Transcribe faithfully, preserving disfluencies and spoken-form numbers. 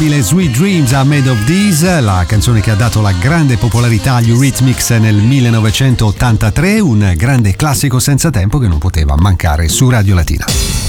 Le Sweet Dreams Are Made of These, la canzone che ha dato la grande popolarità agli Eurythmics nel millenovecentottantatré, un grande classico senza tempo che non poteva mancare su Radio Latina.